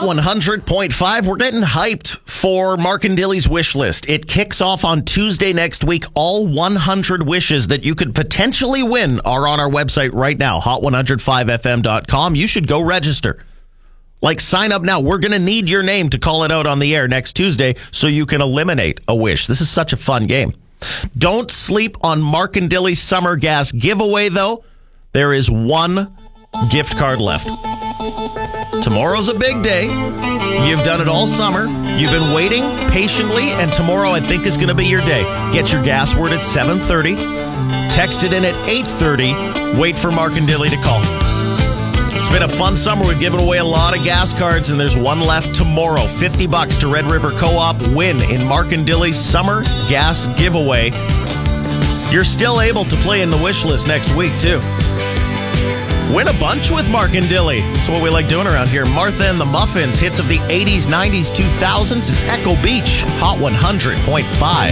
100.5. We're getting hyped for Mark and Dilly's wish list. It kicks off on Tuesday next week. All 100 wishes that you could potentially win are on our website right now, hot1015fm.com. You should go register. Sign up now. We're going to need your name to call it out on the air next Tuesday so you can eliminate a wish. This is such a fun game. Don't sleep on Mark and Dilly's summer gas giveaway, though. There is one gift card left. Tomorrow's a big day. You've done it all summer. You've been waiting patiently, and tomorrow I think is going to be your day. Get your gas word at 7:30. Text it in at 8:30. Wait for Mark and Dilly to call. It's been a fun summer. We've given away a lot of gas cards, and there's one left tomorrow. $50 to Red River Co-op. Win in Mark and Dilly's summer gas giveaway. You're still able to play in the wish list next week, too. Win a bunch with Mark and Dilly. That's what we like doing around here. Martha and the Muffins, hits of the 80s, 90s, 2000s. It's Echo Beach, Hot 100.5.